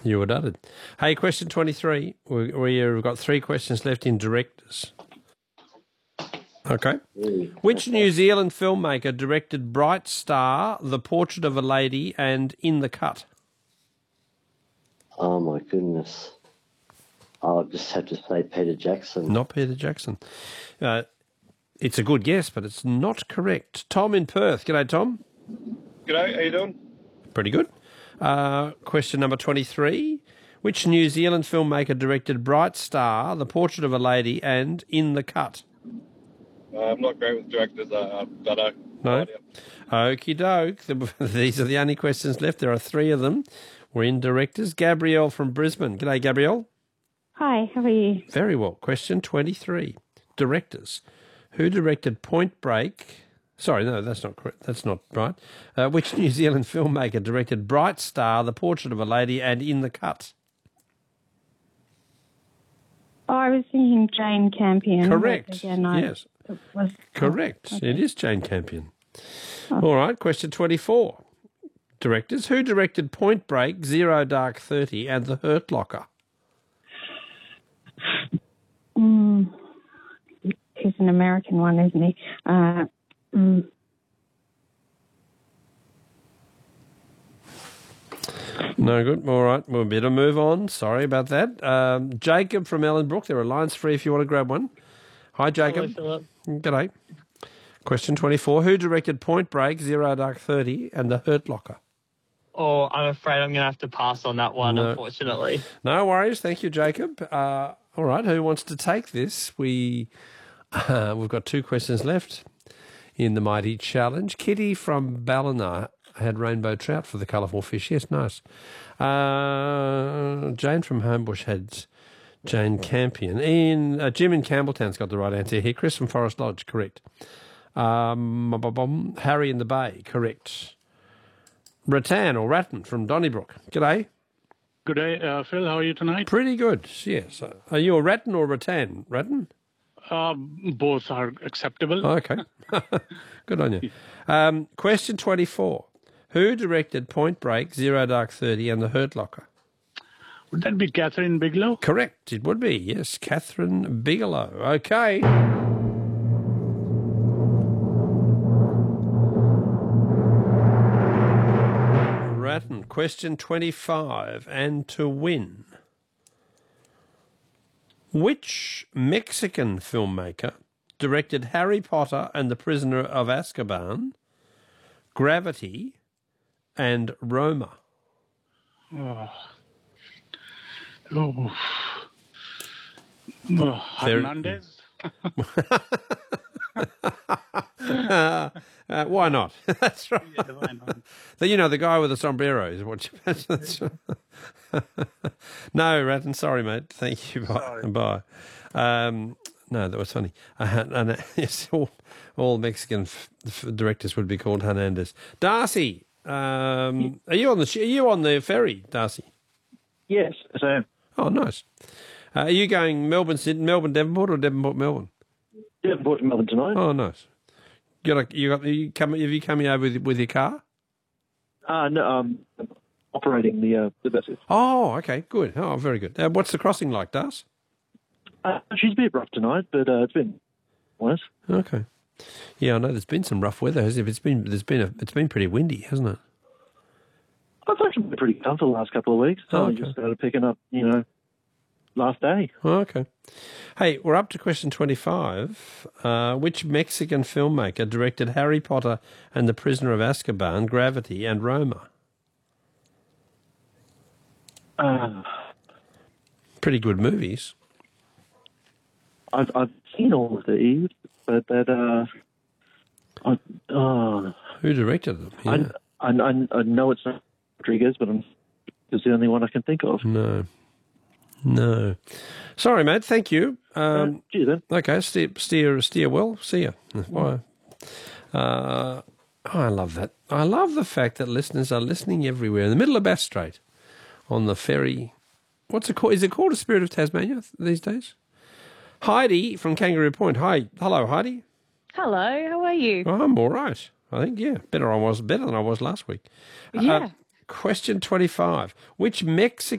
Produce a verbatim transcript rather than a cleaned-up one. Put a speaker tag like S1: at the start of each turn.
S1: You were done. Hey, question twenty-three. We, we've got three questions left in directors. Okay. Which New Zealand filmmaker directed Bright Star, The Portrait of a Lady, and In the Cut?
S2: Oh, my goodness. I'll just have to say Peter Jackson.
S1: Not Peter Jackson. Uh, it's a good guess, but it's not correct. Tom in Perth. G'day, Tom.
S3: G'day, how you doing?
S1: Pretty good. Uh, question number twenty-three. Which New Zealand filmmaker directed Bright Star, The Portrait of a Lady, and In the Cut?
S3: Uh, I'm not great with directors. Uh, I don't know.
S1: No? Okie doke. These are the only questions left. There are three of them. We're in directors. Gabrielle from Brisbane. G'day, Gabrielle.
S4: Hi, how are you?
S1: Very well. Question twenty-three. Directors. Who directed Point Break? Sorry, no, that's not correct. That's not right. Uh, which New Zealand filmmaker directed Bright Star, The Portrait of a Lady, and In the Cut?
S4: Oh, I was thinking Jane Campion.
S1: Correct.
S4: Again, I,
S1: yes.
S4: it was,
S1: Correct.
S4: oh, okay.
S1: It is Jane Campion.
S4: Oh.
S1: All right. Question twenty-four. Directors. Who directed Point Break, Zero Dark Thirty, and The Hurt Locker?
S4: Mm, he's an American one, isn't he? Uh, mm.
S1: No good. All right. We'll better move on. Sorry about that. Um, Jacob from Ellenbrook. There are lines free if you want to grab one. Hi, Jacob.
S5: Hello, Philip.
S1: G'day. Question twenty-four. Who directed Point Break, Zero Dark Thirty, and The Hurt Locker?
S5: Oh, I'm afraid I'm going to have to pass on that one,
S1: No.
S5: unfortunately.
S1: No worries. Thank you, Jacob. Uh, all right. Who wants to take this? We, uh, we've got two questions left in the Mighty Challenge. Kitty from Ballina had rainbow trout for the colourful fish. Yes, nice. Uh, Jane from Homebush had Jane Campion. Ian, uh, Jim in Campbelltown's got the right answer here. Chris from Forest Lodge, correct. Um, bum, bum, bum. Harry in the Bay, correct. Rattan or Rattan from Donnybrook. G'day.
S6: Good day, uh, Phil. How are you tonight?
S1: Pretty good, yes. Are you a Rattan or Rattan? Rattan?
S6: Uh, both are acceptable.
S1: Oh, okay. Good on you. Um, question twenty-four. Who directed Point Break, Zero Dark Thirty, and The Hurt Locker?
S6: Would that be Catherine Bigelow?
S1: Correct. It would be, yes. Catherine Bigelow. Okay. Rattan. Question twenty-five. And to win. Which Mexican filmmaker directed Harry Potter and the Prisoner of Azkaban, Gravity, and Roma?
S6: Oh. Oh. Oh, Hernandez?
S1: uh, uh, why not? That's right.
S6: Yeah, why not?
S1: So, you know, the guy with the sombrero is what you No, Rattan, sorry, mate. Thank you. Bye.
S6: Sorry.
S1: Bye. Um, no, that was funny. Uh, and, yes, all, all Mexican f- f- directors would be called Hernandez. Darcy, um, are you on the sh- are you on the ferry, Darcy?
S7: Yes, yes, I am.
S1: Oh, nice. Uh, are you going Melbourne, Sydney, Melbourne, Devonport, or Devonport, Melbourne?
S7: Devonport to Melbourne tonight.
S1: Oh, nice. You got a, you got you come? Have you coming over with, with your car?
S7: Uh, no, um, operating the uh, the vessel.
S1: Oh, okay, good. Oh, very good. Uh, what's the crossing like, Das?
S7: Uh, she's a bit rough tonight, but uh, it's been nice.
S1: Okay. Yeah, I know there's been some rough weather. Has it? It's been there's been a, it's been pretty windy, hasn't it?
S7: It's actually been pretty comfortable the last couple of weeks. So
S1: Oh,
S7: I
S1: okay.
S7: just started picking up, you know, last day.
S1: Oh, okay. Hey, we're up to question twenty-five. Uh, which Mexican filmmaker directed Harry Potter and the Prisoner of Azkaban, Gravity, and Roma?
S7: Uh,
S1: Pretty good movies.
S7: I've I've seen all of these, but that uh, I, uh,
S1: Who directed them? Yeah.
S7: I, I I I know it's not Rodriguez, but I'm, it's the only one I can think of.
S1: No. No. Sorry, mate. Thank you. Um,
S7: Uh, gee, then.
S1: Okay, steer, steer, steer well. See ya. Bye. Uh, oh, I love that. I love the fact that listeners are listening everywhere in the middle of Bass Strait on the ferry. What's it called? Is it called a Spirit of Tasmania these days? Heidi from Kangaroo Point. Hi. Hello, Heidi.
S8: Hello, how are you?
S1: Oh, I'm all right. I think, yeah, better I was better than I was last week.
S8: Yeah.
S1: Uh, question twenty-five. Which Mexican